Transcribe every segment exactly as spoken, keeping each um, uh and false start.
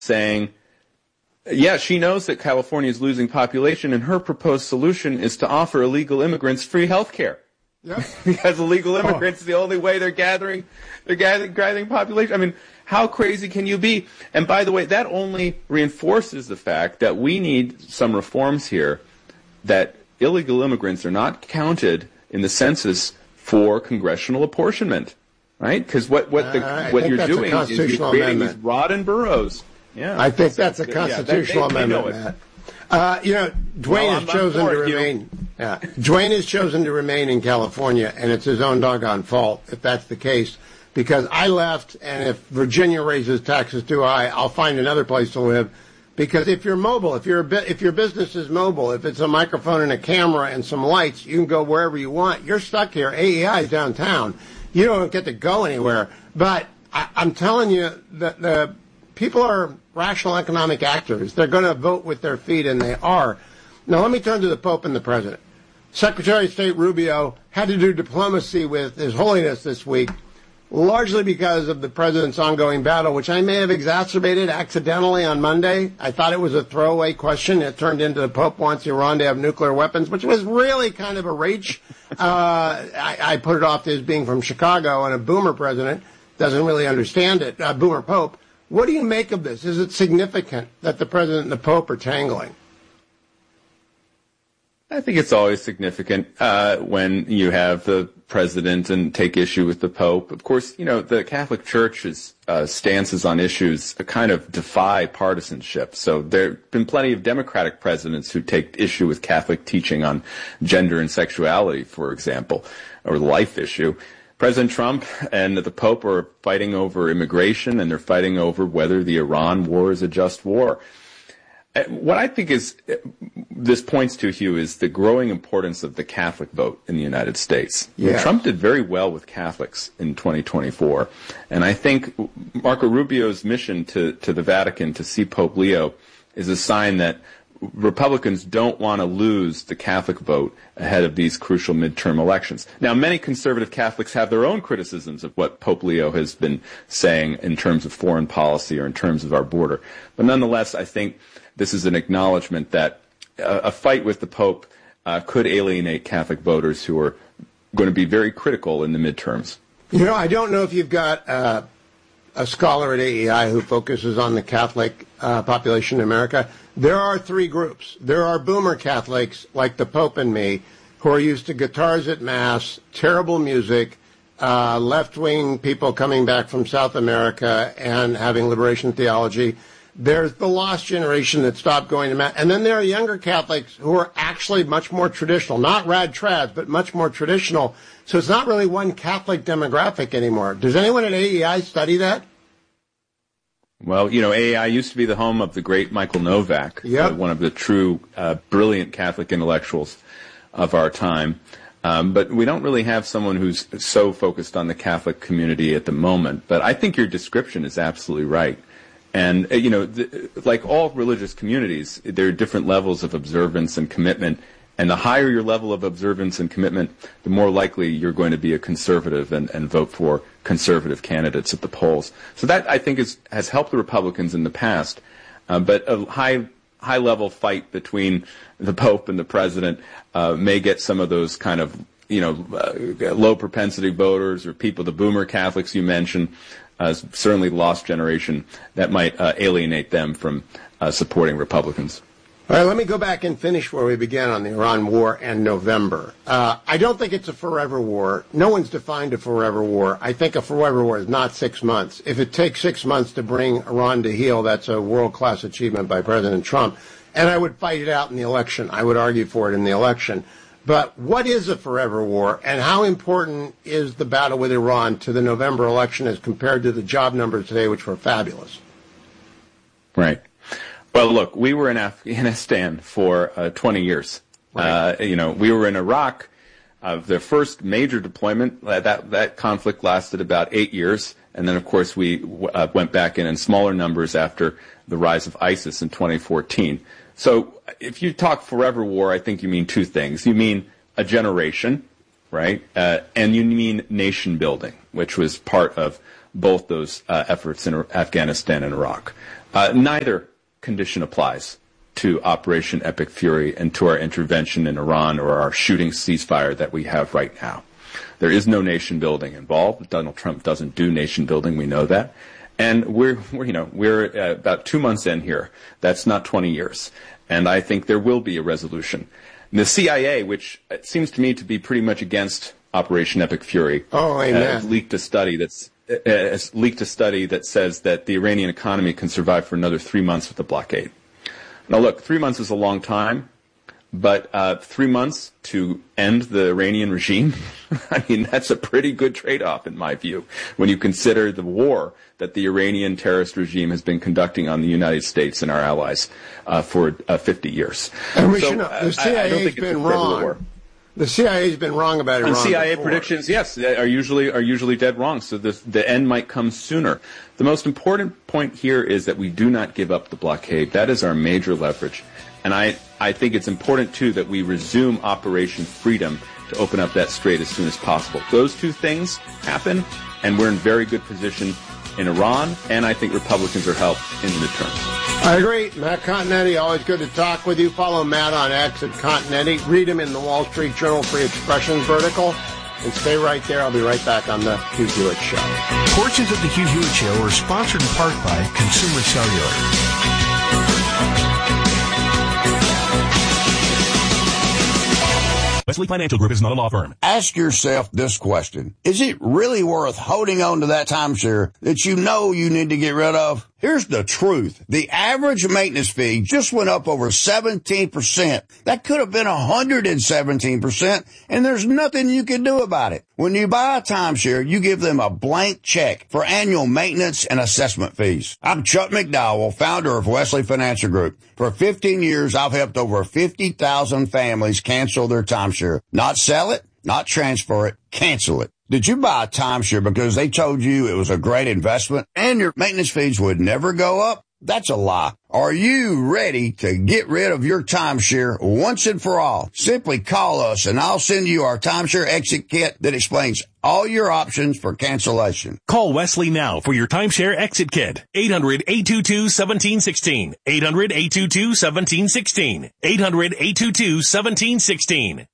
saying, yeah, she knows that California is losing population, and her proposed solution is to offer illegal immigrants free health care. Yep. Because illegal immigrants, oh. the only way they're gathering, they're gathering, gathering population. I mean, how crazy can you be? And by the way, that only reinforces the fact that we need some reforms here, that illegal immigrants are not counted in the census for congressional apportionment, right? Because what, what, the, uh, what you're doing is you're creating these Rodden boroughs. Yeah, I think that's a constitutional yeah, they, they amendment, Matt. Uh, you know, Dwayne well, has chosen to remain. Yeah, Dwayne has chosen to remain in California, and it's his own doggone fault if that's the case. Because I left, and if Virginia raises taxes too high, I'll find another place to live. Because if you're mobile, if you're a bit, if your business is mobile, if it's a microphone and a camera and some lights, you can go wherever you want. You're stuck here. A E I is downtown. You don't get to go anywhere. But I, I'm telling you that the people are rational economic actors. They're going to vote with their feet, and they are. Now, let me turn to the Pope and the President. Secretary of State Rubio had to do diplomacy with His Holiness this week, largely because of the President's ongoing battle, which I may have exacerbated accidentally on Monday. I thought it was a throwaway question. It turned into the Pope wants Iran to have nuclear weapons, which was really kind of a reach. Uh, I, I put it off as being from Chicago, and a boomer president doesn't really understand it, uh, boomer Pope. What do you make of this? Is it significant that the President and the Pope are tangling? I think it's always significant uh, when you have the president and take issue with the Pope. Of course, you know, the Catholic Church's uh, stances on issues kind of defy partisanship. So there have been plenty of Democratic presidents who take issue with Catholic teaching on gender and sexuality, for example, or the life issue. President Trump and the Pope are fighting over immigration, and they're fighting over whether the Iran war is a just war. What I think is this points to, Hugh, is the growing importance of the Catholic vote in the United States. Yeah. Trump did very well with Catholics in twenty twenty-four, and I think Marco Rubio's mission to, to the Vatican to see Pope Leo is a sign that Republicans don't want to lose the Catholic vote ahead of these crucial midterm elections. Now, many conservative Catholics have their own criticisms of what Pope Leo has been saying in terms of foreign policy or in terms of our border. But nonetheless, I think this is an acknowledgement that uh, a fight with the Pope uh, could alienate Catholic voters who are going to be very critical in the midterms. You know, I don't know if you've got uh, a scholar at A E I who focuses on the Catholic uh, population in America. There are three groups. There are boomer Catholics like the Pope and me who are used to guitars at Mass, terrible music, uh, left-wing people coming back from South America and having liberation theology. There's the lost generation that stopped going to Mass. And then there are younger Catholics who are actually much more traditional, not rad trads, but much more traditional. So it's not really one Catholic demographic anymore. Does anyone at A E I study that? Well, you know, A E I used to be the home of the great Michael Novak, yep. uh, one of the true uh, brilliant Catholic intellectuals of our time. Um, but we don't really have someone who's so focused on the Catholic community at the moment. But I think your description is absolutely right. And, uh, you know, th- like all religious communities, there are different levels of observance and commitment. And the higher your level of observance and commitment, the more likely you're going to be a conservative and, and vote for conservative candidates at the polls. So that, I think, is, has helped the Republicans in the past. Uh, but a high high level fight between the Pope and the President uh, may get some of those kind of, you know, uh, low propensity voters or people, the boomer Catholics you mentioned, uh, certainly the lost generation, that might uh, alienate them from uh, supporting Republicans. All right, let me go back and finish where we began on the Iran war and November. Uh, I don't think it's a forever war. No one's defined a forever war. I think a forever war is not six months. If it takes six months to bring Iran to heel, that's a world-class achievement by President Trump. And I would fight it out in the election. I would argue for it in the election. But what is a forever war, and how important is the battle with Iran to the November election as compared to the job numbers today, which were fabulous? Right. Well, look, we were in Afghanistan for uh, twenty years. Right. Uh, you know, we were in Iraq. Uh, the first major deployment, uh, that that conflict lasted about eight years. And then, of course, we w- uh, went back in in smaller numbers after the rise of ISIS in twenty fourteen. So if you talk forever war, I think you mean two things. You mean a generation, right? Uh, and you mean nation building, which was part of both those uh, efforts in Afghanistan and Iraq. Uh, neither condition applies to Operation Epic Fury and to our intervention in Iran or our shooting ceasefire that we have right now. There is no nation building involved. Donald Trump doesn't do nation building. We know that. And we're, we're you know, we're uh, about two months in here. That's not twenty years. And I think there will be a resolution. And the C I A, which it seems to me to be pretty much against Operation Epic Fury, oh, amen. has leaked a study that's uh, has leaked a study that says that the Iranian economy can survive for another three months with the blockade. Now, look, three months is a long time. But uh, three months to end the Iranian regime, I mean, that's a pretty good trade-off in my view, when you consider the war that the Iranian terrorist regime has been conducting on the United States and our allies uh, for uh, fifty years. And we so, should know, the C I A has been wrong. The C I A has been wrong about Iran. And C I A before. predictions, yes, are usually are usually dead wrong. So the the end might come sooner. The most important point here is that we do not give up the blockade. That is our major leverage. And I, I think it's important, too, that we resume Operation Freedom to open up that strait as soon as possible. Those two things happen, and we're in very good position in Iran, and I think Republicans are helped in the midterms. I agree. Matt Continetti, always good to talk with you. Follow Matt on X at Continetti. Read him in the Wall Street Journal Free Expressions vertical. And stay right there. I'll be right back on the Hugh Hewitt Show. Portions of the Hugh Hewitt Show are sponsored in part by Consumer Cellular. Wesley Financial Group is not a law firm. Ask yourself this question. Is it really worth holding on to that timeshare that you know you need to get rid of? Here's the truth. The average maintenance fee just went up over seventeen percent. That could have been one hundred seventeen percent, and there's nothing you can do about it. When you buy a timeshare, you give them a blank check for annual maintenance and assessment fees. I'm Chuck McDowell, founder of Wesley Financial Group. For fifteen years, I've helped over fifty thousand families cancel their timeshare. Not sell it, not transfer it, cancel it. Did you buy a timeshare because they told you it was a great investment and your maintenance fees would never go up? That's a lie. Are you ready to get rid of your timeshare once and for all? Simply call us and I'll send you our timeshare exit kit that explains all your options for cancellation. Call Wesley now for your timeshare exit kit. eight hundred, eight two two, one seven one six. eight hundred, eight two two, one seven one six. eight hundred, eight two two, one seven one six.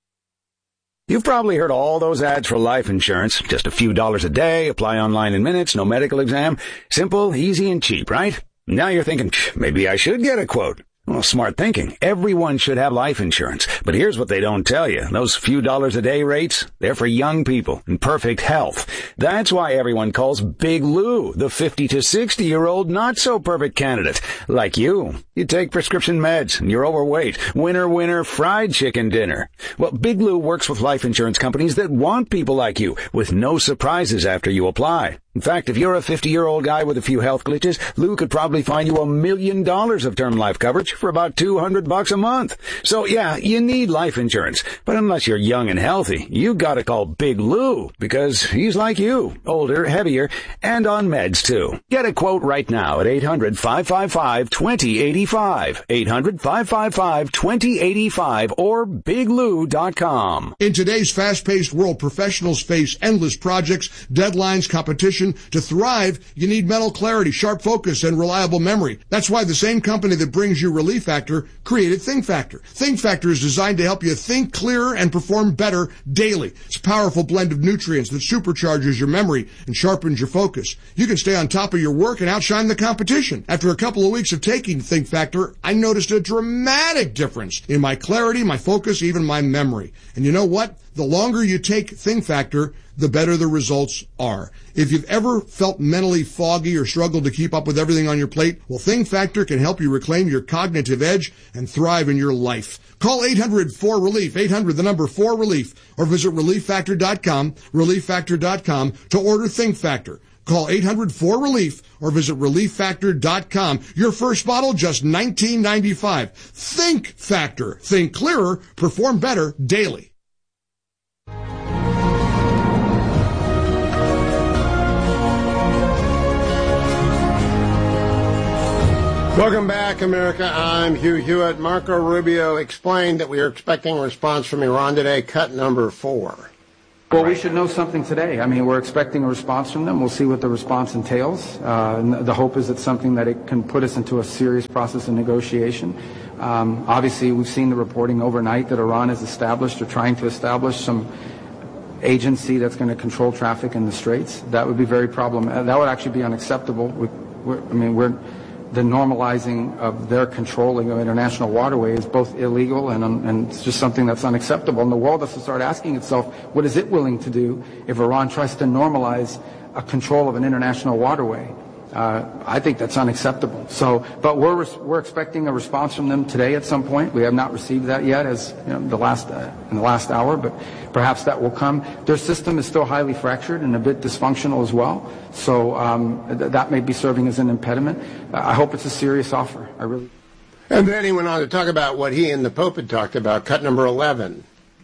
You've probably heard all those ads for life insurance. Just a few dollars a day, apply online in minutes, no medical exam. Simple, easy, and cheap, right? Now you're thinking, maybe I should get a quote. Well, smart thinking. Everyone should have life insurance. But here's what they don't tell you. Those few dollars a day rates, they're for young people in perfect health. That's why everyone calls Big Lou the fifty to sixty year old not so perfect candidate. Like you. You take prescription meds and you're overweight. Winner, winner, fried chicken dinner. Well, Big Lou works with life insurance companies that want people like you with no surprises after you apply. In fact, if you're a fifty-year-old guy with a few health glitches, Lou could probably find you a million dollars of term life coverage for about two hundred bucks a month. So yeah, you need life insurance. But unless you're young and healthy, you gotta call Big Lou because he's like you, older, heavier, and on meds too. Get a quote right now at eight hundred, five five five, two zero eight five. eight hundred, five five five, two zero eight five or big lou dot com. In today's fast-paced world, professionals face endless projects, deadlines, competition. To thrive, you need mental clarity, sharp focus, and reliable memory. That's why the same company that brings you Relief Factor created Think Factor. Think Factor is designed to help you think clearer and perform better daily. It's a powerful blend of nutrients that supercharges your memory and sharpens your focus. You can stay on top of your work and outshine the competition. After a couple of weeks of taking Think Factor, I noticed a dramatic difference in my clarity, my focus, even my memory. And you know what? The longer you take Think Factor, the better the results are. If you've ever felt mentally foggy or struggled to keep up with everything on your plate, well, Think Factor can help you reclaim your cognitive edge and thrive in your life. Call eight hundred, four relief, eight hundred, the number four relief, or visit relief factor dot com, relief factor dot com to order Think Factor. Call eight hundred, four relief or visit relief factor dot com. Your first bottle, just nineteen ninety-five. Think Factor. Think clearer, perform better daily. Welcome back, America. I'm Hugh Hewitt. Marco Rubio explained that we are expecting a response from Iran today, cut number four. Well, we should know something today. I mean, we're expecting a response from them. We'll see what the response entails. Uh, and the hope is it's something that it can put us into a serious process of negotiation. Um, obviously, we've seen the reporting overnight that Iran has established or trying to establish some agency that's going to control traffic in the Straits. That would be very problematic. That would actually be unacceptable. We, we're, I mean, we're the normalizing of their controlling of international waterways is both illegal and, um, and it's just something that's unacceptable. And the world has to start asking itself, what is it willing to do if Iran tries to normalize a control of an international waterway? Uh, I think that's unacceptable. So, but we're we're expecting a response from them today at some point. We have not received that yet, as you know, the last uh, in the last hour, but perhaps that will come. Their system is still highly fractured and a bit dysfunctional as well. So um, th- that may be serving as an impediment. Uh, I hope it's a serious offer. I really. And then he went on to talk about what he and the Pope had talked about, cut number eleven.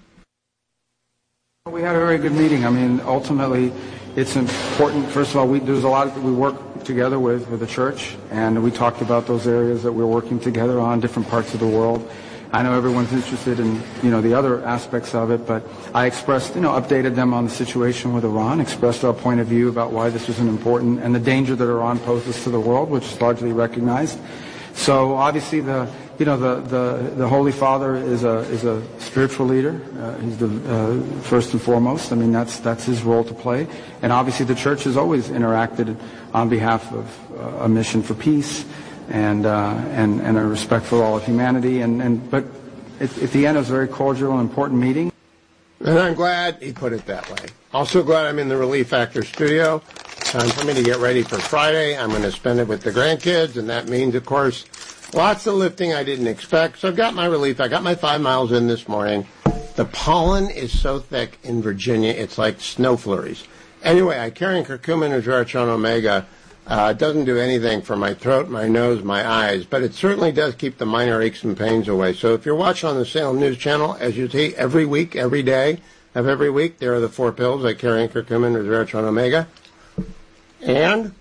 We had a very good meeting. I mean, ultimately, it's important. First of all, we, there's a lot that we work together with, with the church, and we talked about those areas that we're working together on, different parts of the world. I know everyone's interested in, you know, the other aspects of it, but I expressed, you know, updated them on the situation with Iran, expressed our point of view about why this was an important, and the danger that Iran poses to the world, which is largely recognized. So obviously the, you know, the, the, the Holy Father is a, is a spiritual leader. Uh, he's the, uh, first and foremost. I mean, that's, that's his role to play. And obviously the church has always interacted on behalf of uh, a mission for peace and, uh, and, and a respect for all of humanity. And, and, but at, at the end, it was a very cordial and important meeting. And I'm glad he put it that way. Also glad I'm in the Relief Factor studio. Time for me to get ready for Friday. I'm going to spend it with the grandkids, and that means, of course, lots of lifting I didn't expect. So I've got my relief. I got my five miles in this morning. The pollen is so thick in Virginia, it's like snow flurries. Anyway, I carry curcumin and resveratrol omega. Uh, it doesn't do anything for my throat, my nose, my eyes, but it certainly does keep the minor aches and pains away. So if you're watching on the Salem News Channel, as you see every week, every day of every week, there are the four pills. I carry curcumin, resveratrol omega. And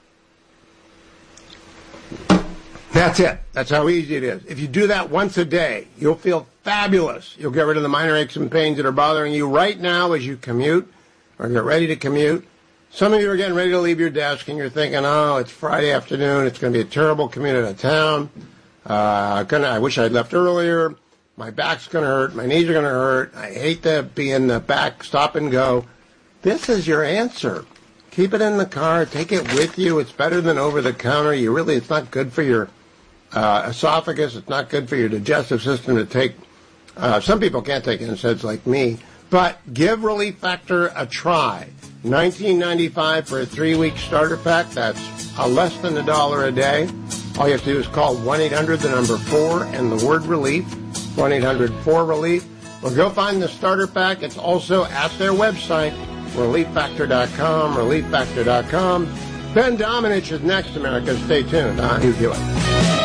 that's it. That's how easy it is. If you do that once a day, you'll feel fabulous. You'll get rid of the minor aches and pains that are bothering you right now as you commute or get ready to commute. Some of you are getting ready to leave your desk and you're thinking, oh, it's Friday afternoon. It's going to be a terrible commute out of town. Uh, gonna, I wish I'd left earlier. My back's going to hurt. My knees are going to hurt. I hate to be in the back, stop and go. This is your answer. Keep it in the car. Take it with you. It's better than over the counter. You really, it's not good for your uh, esophagus. It's not good for your digestive system to take. Uh, some people can't take N SAIDs like me. But give Relief Factor a try. nineteen ninety-five for a three-week starter pack. That's a less than a dollar a day. All you have to do is call one eight hundred, the number four, and the word relief. one eight hundred four relief. Or go find the starter pack. It's also at their website. relief factor dot com, relief factor dot com. Ben Domenech is next, America. Stay tuned. I'm Hugh Hewitt.